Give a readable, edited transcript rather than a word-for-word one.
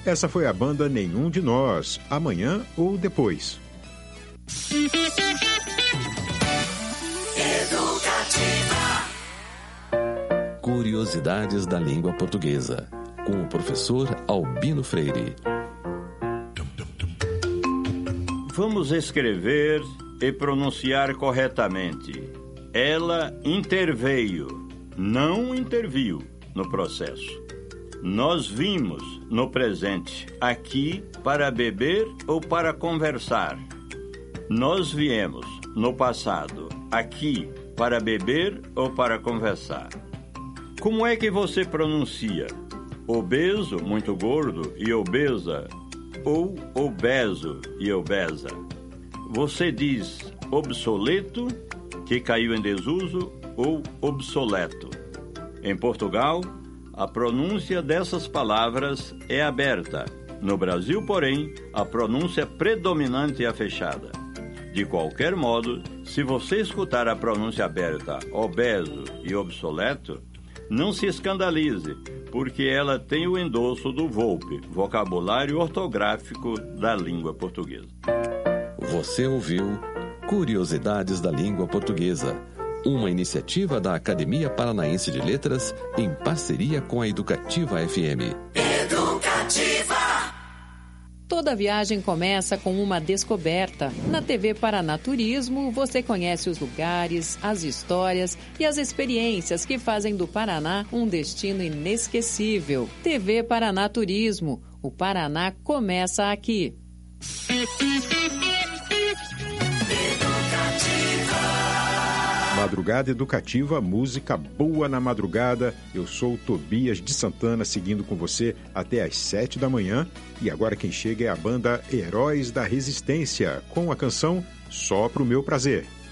Essa foi a banda Nenhum de Nós, Amanhã ou Depois. Curiosidades da língua portuguesa, com o professor Albino Freire. Vamos escrever e pronunciar corretamente. Ela interveio, não interviu no processo. Nós vimos no presente aqui para beber ou para conversar. Nós viemos no passado aqui para beber ou para conversar. Como é que você pronuncia? Obeso, muito gordo, e obesa, ou obeso e obesa? Você diz obsoleto, que caiu em desuso, ou obsoleto? Em Portugal, a pronúncia dessas palavras é aberta. No Brasil, porém, a pronúncia predominante é a fechada. De qualquer modo, se você escutar a pronúncia aberta, obeso e obsoleto, não se escandalize, porque ela tem o endosso do VOLPE, Vocabulário Ortográfico da Língua Portuguesa. Você ouviu Curiosidades da Língua Portuguesa, uma iniciativa da Academia Paranaense de Letras em parceria com a Educativa FM. Educativa! Toda viagem começa com uma descoberta. Na TV Paraná Turismo, você conhece os lugares, as histórias e as experiências que fazem do Paraná um destino inesquecível. TV Paraná Turismo. O Paraná começa aqui. Madrugada Educativa, música boa na madrugada. Eu sou o Tobias de Santana, seguindo com você até às 7 da manhã. E agora quem chega é a banda Heróis da Resistência, com a canção Só Pro Meu Prazer.